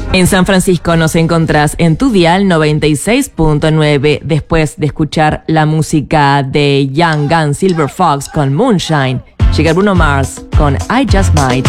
En San Francisco nos encontrás en tu dial 96.9 después de escuchar la música de Young Gun Silver Fox con Moonshine. Llega Bruno Mars con I Just Might.